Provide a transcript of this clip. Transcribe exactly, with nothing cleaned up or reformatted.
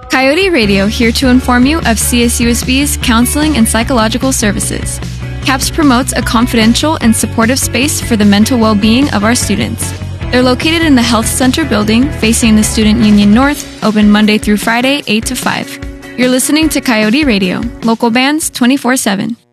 Coyote Radio, here to inform you of C S U S B's counseling and psychological services. CAPS promotes a confidential and supportive space for the mental well-being of our students. They're located in the Health Center building, facing the Student Union North, open Monday through Friday, eight to five. You're listening to Coyote Radio, local bands twenty-four seven.